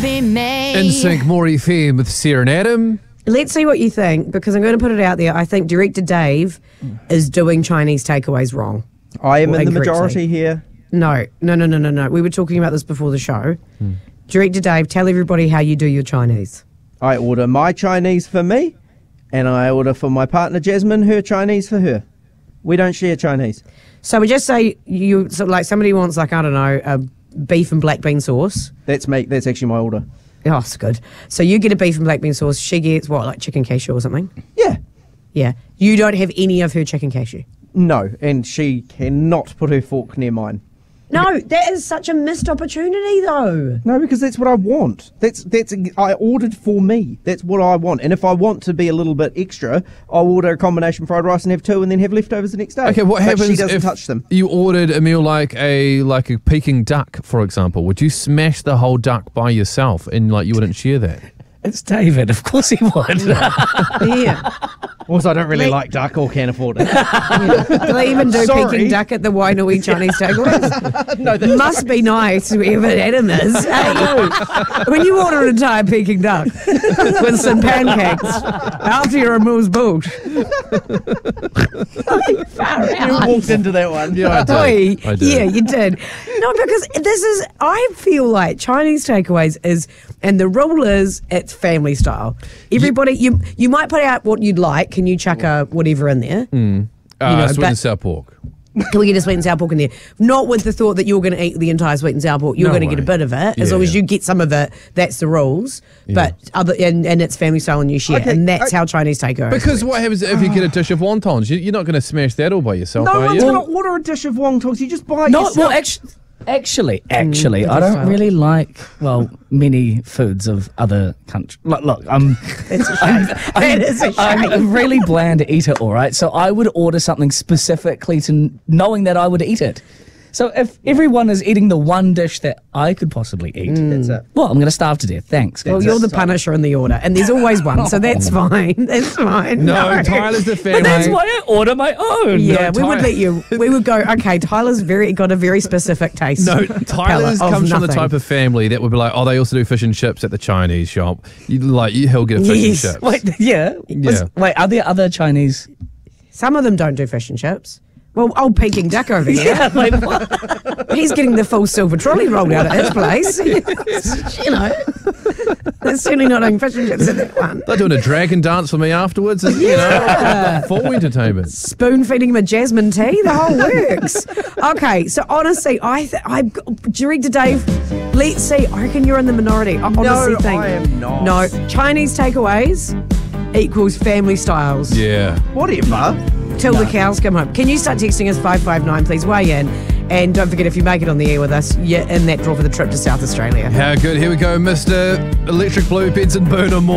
be made. In Sync More FM with Sarah and Adam. Let's see what you think, because I'm going to put it out there. I think Director Dave is doing Chinese takeaways wrong. I am in the Incorrectly. majority here. No. We were talking about this before the show. Director Dave, tell everybody how you do your Chinese. I order my Chinese for me, and I order for my partner Jasmine her Chinese for her. We don't share Chinese. So we just say like somebody wants, like, I don't know, a beef and black bean sauce. That's me. That's actually my order. Oh, it's good. So you get a beef and black bean sauce. She gets what, like chicken cashew or something? Yeah. Yeah. You don't have any of her chicken cashew. No, and she cannot put her fork near mine. No, that is such a missed opportunity, though. No, because that's what I want. That's I ordered for me. That's what I want. And if I want to be a little bit extra, I'll order a combination fried rice and have two, and then have leftovers the next day. Okay, what But happens she doesn't if touch them? you ordered a meal like a Peking duck, for example? Would you smash the whole duck by yourself and you wouldn't share that? It's David. Of course he would. Yeah. Also, I don't really like duck or can afford it. Do they even do Sorry. Peking duck at the Wainui Chinese takeaways? No, that's Must be nice, whoever Adam is. Hey, when you order an entire Peking duck with some pancakes after your amuse bouche. Far you out. walked into that one. Yeah, Oi. I did. Yeah, you did. No, because I feel like Chinese takeaways is, and the rule is, it's family style. Everybody, you might put out what you'd like. Can you chuck a whatever in there? Sweet and sour pork. Can we get a sweet and sour pork in there? Not with the thought that you're going to eat the entire sweet and sour pork. You're No going to get a way. bit of it. As Yeah, long as yeah. you get some of it, that's the rules. Yeah. But and it's family style and you share. Okay, And that's how Chinese takeaways. Because what happens if you get a dish of wontons? You're not going to smash that all by yourself, No are one's you? going to order a dish of wontons. You just buy it No, yourself. well, actually, I don't really like many foods of other countries. Look, That is a shame. I'm a really bland eater, all right? So I would order something specifically to knowing that I would eat it. So if everyone is eating the one dish that I could possibly eat, That's it. well, I'm going to starve to death. Thanks. Well, That's you're it. the punisher in the order. And there's always one. So that's fine. That's fine. No, Tyler's the family. But that's why I order my own. Yeah, No, we would Tyler- let you. We would go, okay, Tyler's got a very specific taste. No, Tyler's palate of comes from the nothing. type of family that would be like, oh, they also do fish and chips at the Chinese shop. He'll get a fish Yes. and chips. Wait, yeah. Yeah. Wait, are there other Chinese? Some of them don't do fish and chips. Well, old Peking duck over here. Wait, what? He's getting the full silver trolley rolled out at his place. They're certainly not doing fish and chips in that one. They're doing a dragon dance for me afterwards. And, full entertainment. Spoon feeding him a jasmine tea, the whole works. Okay, so honestly, Director Dave, let's see. I reckon you're in the minority. I honestly think. I am not. No, Chinese takeaways equals family styles. Yeah. Whatever. Till the cows come home. Can you start texting us 559, please? Weigh in. And don't forget, if you make it on the air with us, you're in that draw for the trip to South Australia. How good. Here we go, Mr. Electric Blue, Benson Boone and more.